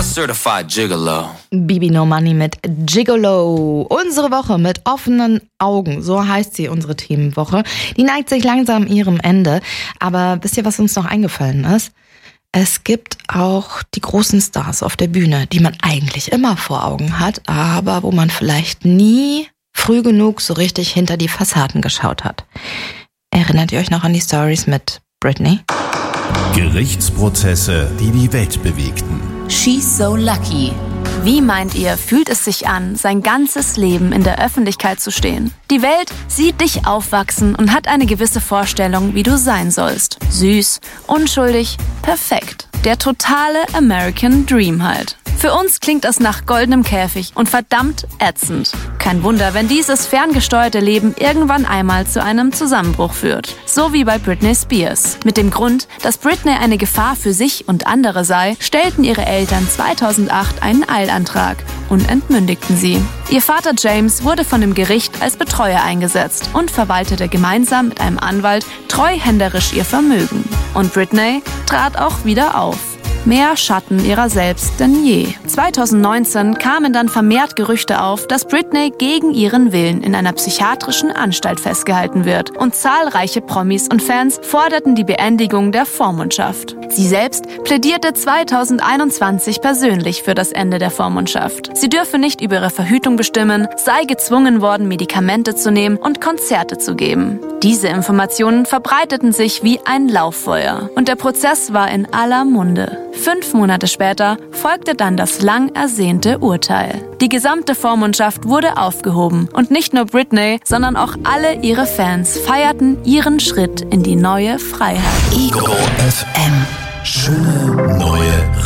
a certified gigolo. Bibi No Money mit Gigolo. Unsere Woche mit offenen Augen, so heißt sie, unsere Themenwoche. Die neigt sich langsam ihrem Ende. Aber wisst ihr, was uns noch eingefallen ist? Es gibt auch die großen Stars auf der Bühne, die man eigentlich immer vor Augen hat, aber wo man vielleicht nie früh genug so richtig hinter die Fassaden geschaut hat. Erinnert ihr euch noch an die Stories mit Britney? Gerichtsprozesse, die die Welt bewegten. She's so lucky. Wie meint ihr, fühlt es sich an, sein ganzes Leben in der Öffentlichkeit zu stehen? Die Welt sieht dich aufwachsen und hat eine gewisse Vorstellung, wie du sein sollst. Süß, unschuldig, perfekt. Der totale American Dream halt. Für uns klingt das nach goldenem Käfig und verdammt ätzend. Kein Wunder, wenn dieses ferngesteuerte Leben irgendwann einmal zu einem Zusammenbruch führt. So wie bei Britney Spears. Mit dem Grund, dass Britney eine Gefahr für sich und andere sei, stellten ihre Eltern 2008 einen Eilantrag und entmündigten sie. Ihr Vater James wurde von dem Gericht als Betreuer eingesetzt und verwaltete gemeinsam mit einem Anwalt treuhänderisch ihr Vermögen. Und Britney trat auch wieder auf. Mehr Schatten ihrer selbst denn je. 2019 kamen dann vermehrt Gerüchte auf, dass Britney gegen ihren Willen in einer psychiatrischen Anstalt festgehalten wird. Und zahlreiche Promis und Fans forderten die Beendigung der Vormundschaft. Sie selbst plädierte 2021 persönlich für das Ende der Vormundschaft. Sie dürfe nicht über ihre Verhütung bestimmen, sei gezwungen worden, Medikamente zu nehmen und Konzerte zu geben. Diese Informationen verbreiteten sich wie ein Lauffeuer. Und der Prozess war in aller Munde. 5 Monate später folgte dann das lang ersehnte Urteil. Die gesamte Vormundschaft wurde aufgehoben und nicht nur Britney, sondern auch alle ihre Fans feierten ihren Schritt in die neue Freiheit. Ego FM. Schöne neue